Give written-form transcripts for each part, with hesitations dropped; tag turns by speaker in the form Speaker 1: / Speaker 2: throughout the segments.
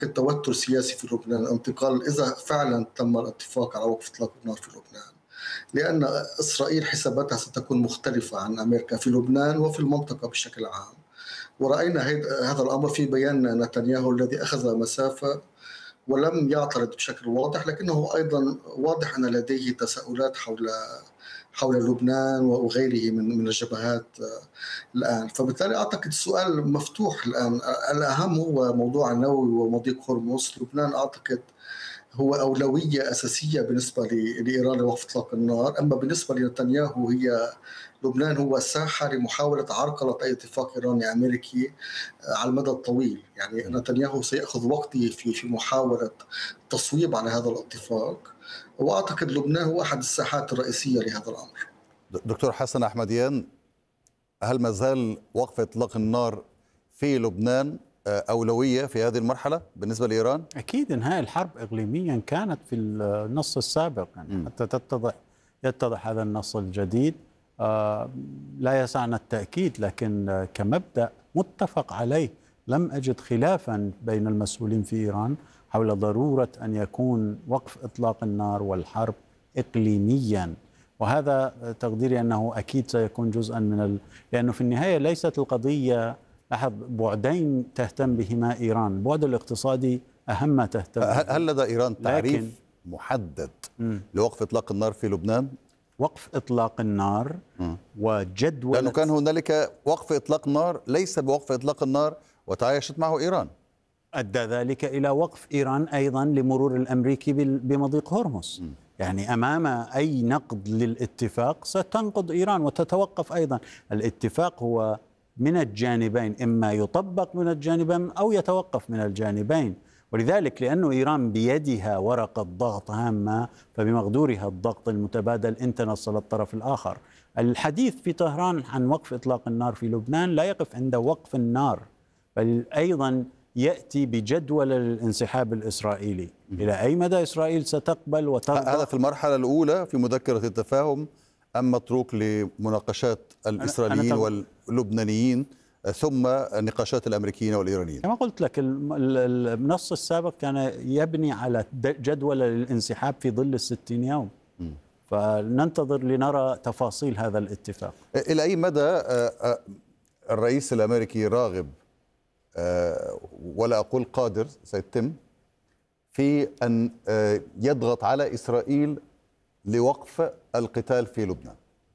Speaker 1: توتر سياسي في لبنان، انتقال إذا فعلا تم الاتفاق على وقف إطلاق النار في لبنان، لأن إسرائيل حساباتها ستكون مختلفة عن أمريكا في لبنان وفي المنطقة بشكل عام. ورأينا هذا الأمر في بيان نتنياهو الذي أخذ مسافة ولم يعترض بشكل واضح، لكنه أيضا واضح أن لديه تساؤلات حول لبنان وغيره من الجبهات الآن. فبالتالي أعتقد السؤال مفتوح الآن. الأهم هو موضوع النووي ومضيق هرمز. لبنان أعتقد هو أولوية أساسية بالنسبة لإيران لوقف إطلاق النار. أما بالنسبة لنتنياهو، لبنان هو ساحة لمحاولة عرقلة أي اتفاق إيراني أمريكي على المدى الطويل. يعني نتنياهو سيأخذ وقته في محاولة تصويب على هذا الاتفاق، وأعتقد لبنان هو أحد الساحات الرئيسية لهذا الأمر.
Speaker 2: دكتور حسن أحمديان، هل ما زال وقف إطلاق النار في لبنان أولوية في هذه المرحلة بالنسبة لإيران؟
Speaker 3: أكيد إنهاء الحرب إقليميا كانت في النص السابق، يعني حتى يتضح هذا النص الجديد. لا يسعنا التأكيد، لكن كمبدأ متفق عليه. لم أجد خلافا بين المسؤولين في إيران حول ضرورة أن يكون وقف إطلاق النار والحرب إقليميا، وهذا تقديري أنه أكيد سيكون جزءا لأنه في النهاية ليست القضية أحد بعدين تهتم بهما إيران. البعد الاقتصادي أهم ما تهتم به.
Speaker 2: هل لدى إيران تعريف محدد لوقف إطلاق النار في لبنان؟
Speaker 3: وقف إطلاق النار وجدول،
Speaker 2: لأنه كان هنالك وقف إطلاق نار ليس بوقف إطلاق النار وتعايشت معه إيران.
Speaker 3: أدى ذلك إلى وقف إيران أيضا لمرور الأمريكي بمضيق هرمز. يعني أمام أي نقد للاتفاق ستنقض إيران وتتوقف أيضا. الاتفاق هو من الجانبين، إما يطبق من الجانبين أو يتوقف من الجانبين. ولذلك لأن إيران بيدها ورقة ضغط هامة، فبمقدورها الضغط المتبادل إن تنصل الطرف الآخر. الحديث في طهران عن وقف إطلاق النار في لبنان لا يقف عند وقف النار، بل أيضا يأتي بجدول للانسحاب الإسرائيلي. إلى أي مدى إسرائيل ستقبل وترضى؟
Speaker 2: هذا في المرحلة الأولى في مذكرة التفاهم، أم متروك لمناقشات الإسرائيليين واللبنانيين ثم نقاشات الأمريكيين والإيرانيين؟
Speaker 3: كما قلت لك، النص السابق كان يبني على جدول للانسحاب في ظل 60 يوم. فننتظر لنرى تفاصيل هذا الاتفاق.
Speaker 2: إلى أي مدى الرئيس الأمريكي راغب ولا أقول قادر سيتم في أن يضغط على إسرائيل لوقف القتال في لبنان؟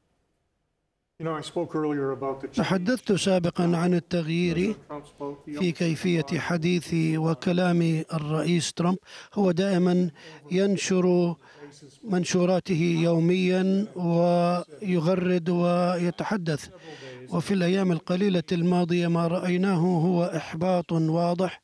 Speaker 4: تحدثت سابقا عن التغيير في كيفية حديثي وكلام الرئيس ترامب. هو دائما ينشر منشوراته يوميا ويغرد ويتحدث، وفي الأيام القليلة الماضية ما رأيناه هو إحباط واضح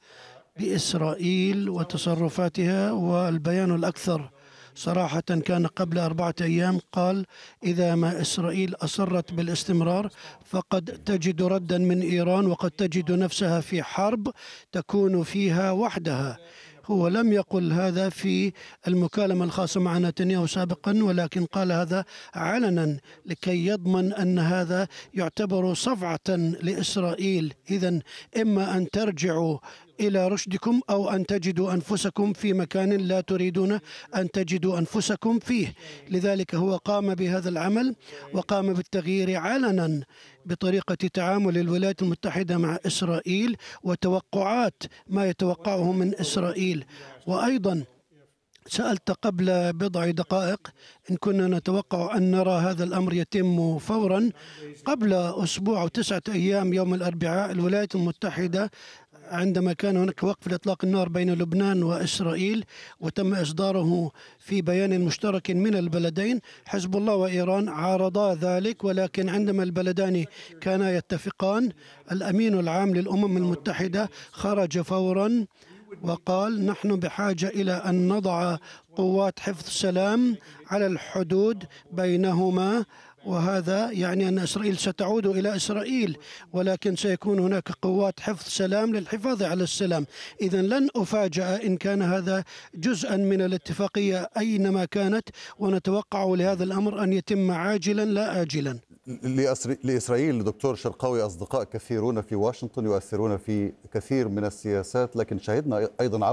Speaker 4: بإسرائيل وتصرفاتها. والبيان الأكثر صراحة كان قبل 4 أيام، قال: إذا ما إسرائيل أصرت بالاستمرار فقد تجد ردا من إيران، وقد تجد نفسها في حرب تكون فيها وحدها. هو لم يقل هذا في المكالمة الخاصة مع نتنياهو سابقا، ولكن قال هذا علنا لكي يضمن أن هذا يعتبر صفعة لإسرائيل. إذن إما أن ترجعوا إلى رشدكم أو أن تجدوا أنفسكم في مكان لا تريدون أن تجدوا أنفسكم فيه. لذلك هو قام بهذا العمل وقام بالتغيير علنا بطريقة تعامل الولايات المتحدة مع إسرائيل وتوقعات ما يتوقعه من إسرائيل. وأيضا سألت قبل بضع دقائق إن كنا نتوقع أن نرى هذا الأمر يتم فورا. قبل أسبوع و9 أيام يوم الأربعاء الولايات المتحدة عندما كان هناك وقف لإطلاق النار بين لبنان وإسرائيل وتم إصداره في بيان مشترك من البلدين، حزب الله وإيران عارضا ذلك، ولكن عندما البلدان كانا يتفقان الأمين العام للأمم المتحدة خرج فورا وقال: نحن بحاجة إلى أن نضع قوات حفظ سلام على الحدود بينهما، وهذا يعني أن إسرائيل ستعود إلى إسرائيل، ولكن سيكون هناك قوات حفظ سلام للحفاظ على السلام. إذن لن أفاجأ إن كان هذا جزءا من الاتفاقية أينما كانت، ونتوقع لهذا الأمر أن يتم عاجلا لا آجلا.
Speaker 2: لإسرائيل دكتور شرقاوي أصدقاء كثيرون في واشنطن يؤثرون في كثير من السياسات، لكن شهدنا أيضا